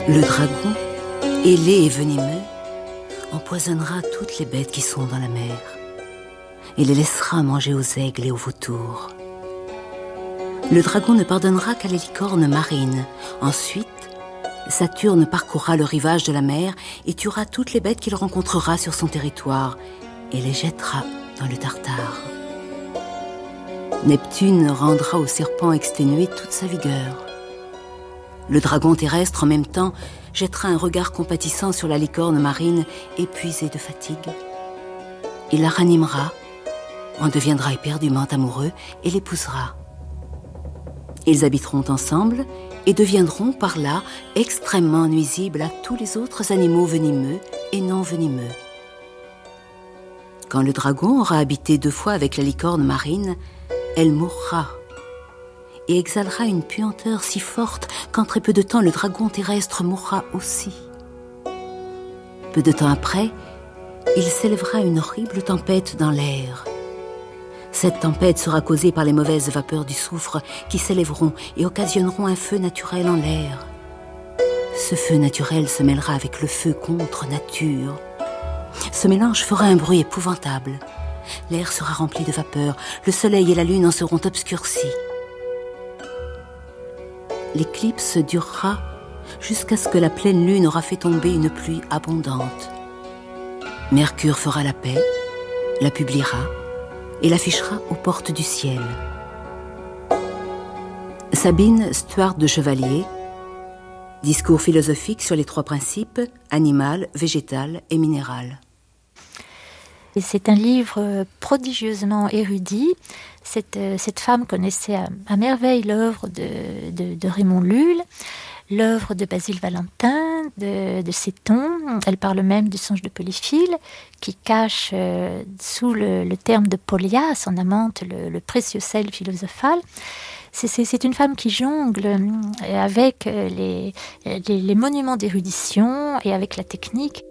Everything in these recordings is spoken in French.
Le dragon, ailé et venimeux, empoisonnera toutes les bêtes qui sont dans la mer et les laissera manger aux aigles et aux vautours. Le dragon ne pardonnera qu'à la licorne marine. Ensuite, Saturne parcourra le rivage de la mer et tuera toutes les bêtes qu'il rencontrera sur son territoire et les jettera dans le Tartare. Neptune rendra au serpent exténué toute sa vigueur. Le dragon terrestre, en même temps, jettera un regard compatissant sur la licorne marine épuisée de fatigue. Il la ranimera, en deviendra éperdument amoureux et l'épousera. Ils habiteront ensemble et deviendront par là extrêmement nuisibles à tous les autres animaux venimeux et non venimeux. Quand le dragon aura habité 2 fois avec la licorne marine, elle mourra et exhalera une puanteur si forte qu'en très peu de temps, le dragon terrestre mourra aussi. Peu de temps après, il s'élèvera une horrible tempête dans l'air. Cette tempête sera causée par les mauvaises vapeurs du soufre qui s'élèveront et occasionneront un feu naturel en l'air. Ce feu naturel se mêlera avec le feu contre nature. Ce mélange fera un bruit épouvantable. L'air sera rempli de vapeur, le soleil et la lune en seront obscurcis. L'éclipse durera jusqu'à ce que la pleine lune aura fait tomber une pluie abondante. Mercure fera la paix, la publiera et l'affichera aux portes du ciel. Sabine Stuart de Chevalier, discours philosophique sur les 3 principes, animal, végétal et minéral. C'est un livre prodigieusement érudit. Cette femme connaissait à merveille l'œuvre de Raymond Lull, l'œuvre de Basile Valentin, de Céton. Elle parle même du songe de Polyphile, qui cache sous le terme de Polia, son amante, le précieux sel philosophal. C'est une femme qui jongle avec les monuments d'érudition et avec la technique.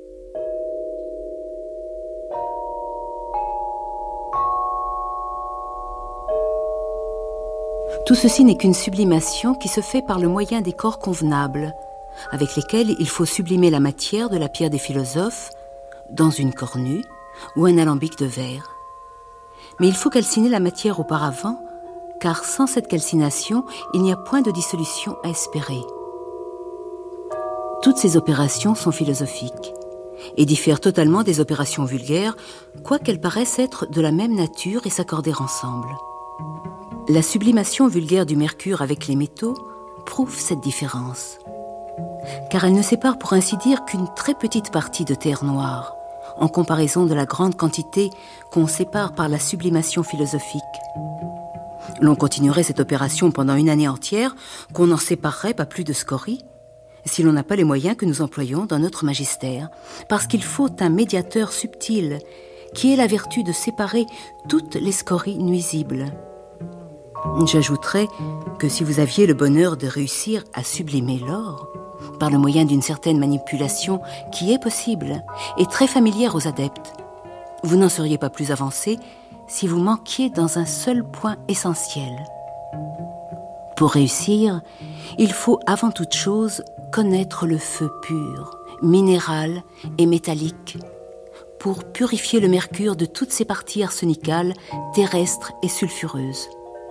Tout ceci n'est qu'une sublimation qui se fait par le moyen des corps convenables, avec lesquels il faut sublimer la matière de la pierre des philosophes dans une cornue ou un alambic de verre. Mais il faut calciner la matière auparavant, car sans cette calcination, il n'y a point de dissolution à espérer. Toutes ces opérations sont philosophiques et diffèrent totalement des opérations vulgaires, quoiqu'elles paraissent être de la même nature et s'accorder ensemble. La sublimation vulgaire du mercure avec les métaux prouve cette différence, car elle ne sépare pour ainsi dire qu'une très petite partie de terre noire, en comparaison de la grande quantité qu'on sépare par la sublimation philosophique. L'on continuerait cette opération pendant une année entière, qu'on n'en séparerait pas plus de scories, si l'on n'a pas les moyens que nous employons dans notre magistère, parce qu'il faut un médiateur subtil qui ait la vertu de séparer toutes les scories nuisibles. J'ajouterais que si vous aviez le bonheur de réussir à sublimer l'or, par le moyen d'une certaine manipulation qui est possible et très familière aux adeptes, vous n'en seriez pas plus avancé si vous manquiez dans un seul point essentiel. Pour réussir, il faut avant toute chose connaître le feu pur, minéral et métallique, pour purifier le mercure de toutes ses parties arsenicales, terrestres et sulfureuses.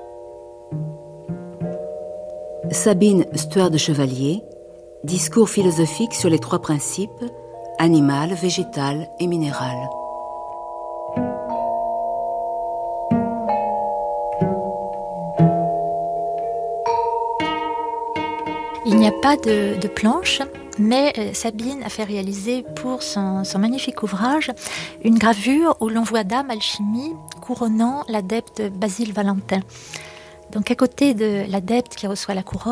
Sabine Stuart de Chevalier, discours philosophique sur les 3 principes, animal, végétal et minéral. Il n'y a pas de planche, mais Sabine a fait réaliser pour son magnifique ouvrage une gravure où l'on voit Dame Alchimie couronnant l'adepte Basile Valentin. Donc à côté de l'adepte qui reçoit la couronne,